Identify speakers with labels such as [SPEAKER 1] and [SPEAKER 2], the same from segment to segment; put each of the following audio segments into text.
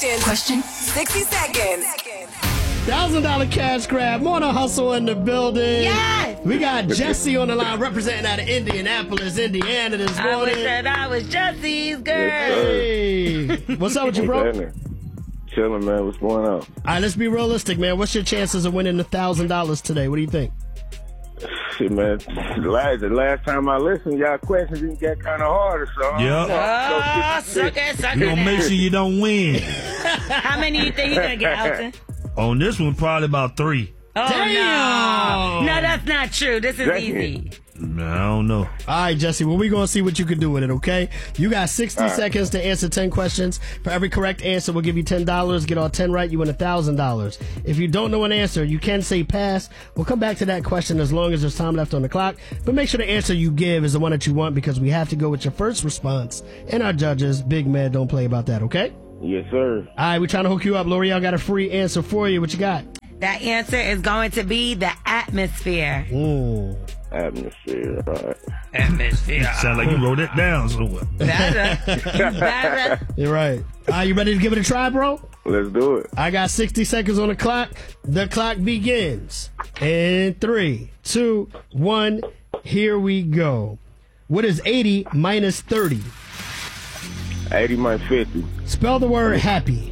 [SPEAKER 1] Question. 60 seconds.
[SPEAKER 2] $1,000 cash grab. Morning Hustle in the building.
[SPEAKER 3] Yes!
[SPEAKER 2] We got Jesse on the line representing out of Indianapolis, Indiana this morning.
[SPEAKER 3] I wish that I was Jesse's girl.
[SPEAKER 2] Hey. What's up with you, bro?
[SPEAKER 4] Chilling, man. What's going on?
[SPEAKER 2] All right, let's be realistic, man. What's your chances of winning the $1,000 today? What do you think?
[SPEAKER 4] Shit, man. The last time I listened, y'all questions didn't get kind of harder, so.
[SPEAKER 5] Yep.
[SPEAKER 3] Suck it.
[SPEAKER 5] You gonna make sure you don't win.
[SPEAKER 3] How many you think you gonna get, Elton?
[SPEAKER 5] On this one, probably about 3.
[SPEAKER 3] Oh,
[SPEAKER 2] Damn!
[SPEAKER 3] No, that's not true. This is easy.
[SPEAKER 5] I don't know.
[SPEAKER 2] All right, Jesse, well, we're going to see what you can do with it, okay? You got 60 seconds to answer 10 questions. For every correct answer, we'll give you $10. Get all 10 right, you win $1,000. If you don't know an answer, you can say pass. We'll come back to that question as long as there's time left on the clock. But make sure the answer you give is the one that you want because we have to go with your first response. And our judges, big man, don't play about that, okay?
[SPEAKER 4] Yes, sir.
[SPEAKER 2] All right, we're trying to hook you up. L'Oreal got a free answer for you. What you got?
[SPEAKER 3] That answer is going to be the atmosphere.
[SPEAKER 2] Ooh.
[SPEAKER 4] Atmosphere, all right.
[SPEAKER 3] Atmosphere.
[SPEAKER 5] Sound like you wrote it down somewhere.
[SPEAKER 2] You're right. All right, you ready to give it a try, bro?
[SPEAKER 4] Let's do it.
[SPEAKER 2] I got 60 seconds on the clock. The clock begins. In 3, 2, 1, here we go. What is 80 minus 30?
[SPEAKER 4] 80 minus 50.
[SPEAKER 2] Spell the word happy.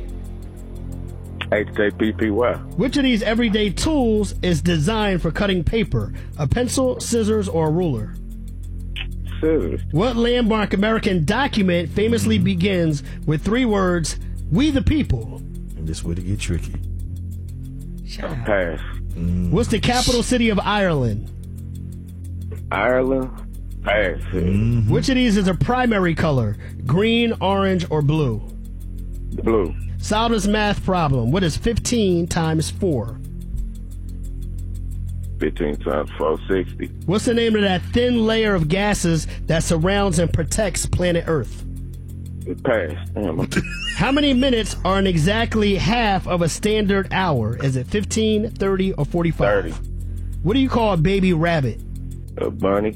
[SPEAKER 4] HKPPY.
[SPEAKER 2] Which of these everyday tools is designed for cutting paper? A pencil, scissors, or a ruler?
[SPEAKER 4] Scissors.
[SPEAKER 2] What landmark American document famously begins with 3 words, "We the people"?
[SPEAKER 5] And this way to get tricky.
[SPEAKER 4] Pass.
[SPEAKER 2] What's the capital city of Ireland?
[SPEAKER 4] Ireland. Pass.
[SPEAKER 2] Which of these is a primary color? Green, orange, or blue?
[SPEAKER 4] Blue.
[SPEAKER 2] Solve this math problem. What is 15 times 4?
[SPEAKER 4] 15 times 4, 60.
[SPEAKER 2] What's the name of that thin layer of gases that surrounds and protects planet Earth?
[SPEAKER 4] Pass. Damn.
[SPEAKER 2] How many minutes are in exactly half of a standard hour? Is it 15, 30, or 45?
[SPEAKER 4] 30.
[SPEAKER 2] What do you call a baby rabbit?
[SPEAKER 4] A bunny.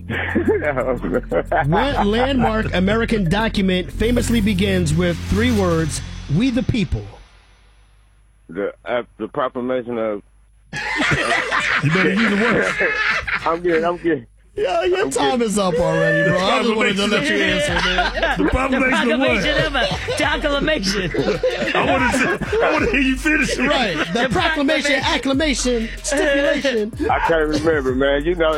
[SPEAKER 2] What landmark American document famously begins with 3 words, "We the people"?
[SPEAKER 4] The proclamation of.
[SPEAKER 5] You better use the word.
[SPEAKER 4] I'm good.
[SPEAKER 2] Yeah, your time is up already, bro. I just wanted to let you answer, man.
[SPEAKER 5] The proclamation of what?
[SPEAKER 3] Proclamation of a proclamation.
[SPEAKER 5] I want to hear you finish it.
[SPEAKER 2] Right. The proclamation, acclamation, stipulation.
[SPEAKER 4] I can't remember, man. You know.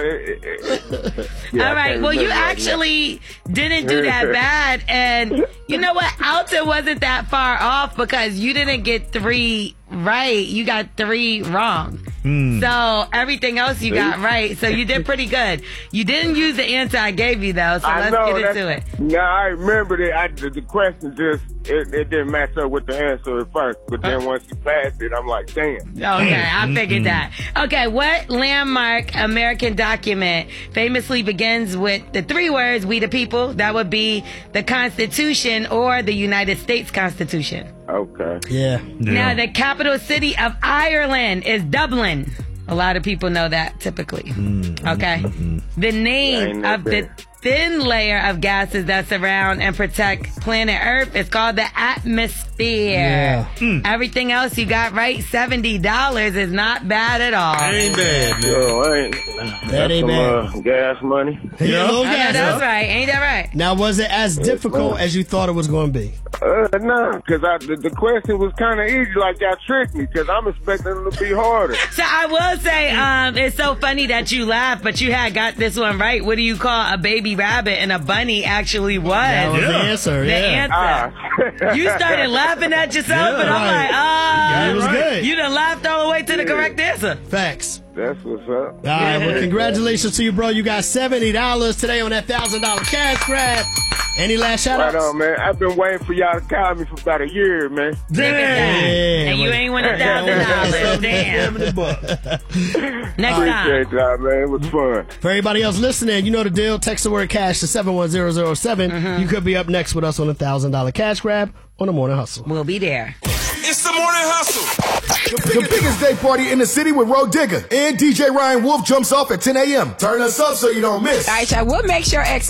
[SPEAKER 3] All right. Well, you actually didn't do that bad. And you know what? Alton wasn't that far off because you didn't get 3 right. You got 3 wrong. So everything else you got right. So you did pretty good. You didn't use the answer I gave you, though. So let's get into it.
[SPEAKER 4] No, I remember that. The question just, it didn't match up with the answer at first. But then once you passed it, I'm like, damn.
[SPEAKER 3] Okay, I figured that. Okay, what landmark American document famously begins with the 3 words, "We the people"? That would be the Constitution or the United States Constitution.
[SPEAKER 4] Okay.
[SPEAKER 2] Yeah.
[SPEAKER 3] Now, the capital city of Ireland is Dublin. A lot of people know that typically. Okay. The name of the thin layer of gases that surround and protect planet Earth is called the atmosphere. Everything else you got right, $70 is not bad at all.
[SPEAKER 5] Ain't bad, man.
[SPEAKER 4] Yo,
[SPEAKER 2] That ain't bad.
[SPEAKER 4] Gas money.
[SPEAKER 2] Yeah, little gas,
[SPEAKER 3] That's right. Ain't that right?
[SPEAKER 2] Now, was it as difficult as you thought it was going to be?
[SPEAKER 4] No, because the question was kind of easy, like y'all tricked me, because I'm expecting it to be harder.
[SPEAKER 3] So I will say, it's so funny that you laugh, but you had got this one right. What do you call a baby rabbit? And a bunny actually was.
[SPEAKER 2] That was the answer,
[SPEAKER 3] The answer. You started laughing at yourself, but I'm like,
[SPEAKER 2] it was good.
[SPEAKER 3] You done laughed all the way to the correct answer.
[SPEAKER 2] Facts.
[SPEAKER 4] That's what's up.
[SPEAKER 2] All right, well, congratulations to you, bro. You got $70 today on that $1,000 cash grab. Any last shout-outs?
[SPEAKER 4] Right on, man. I've been waiting for y'all to call me for about a year, man.
[SPEAKER 2] Damn.
[SPEAKER 3] And you ain't won $1,000. Damn. Next time.
[SPEAKER 4] Appreciate y'all, man. It was fun.
[SPEAKER 2] For everybody else listening, you know the deal. Text the word cash to 71007. You could be up next with us on a $1,000 cash grab on the Morning Hustle.
[SPEAKER 3] We'll be there.
[SPEAKER 6] It's the Morning Hustle.
[SPEAKER 7] The biggest day party in the city with Road Digger and DJ Ryan Wolf jumps off at 10 a.m. Turn us up so you don't miss.
[SPEAKER 1] All right, y'all. We'll make sure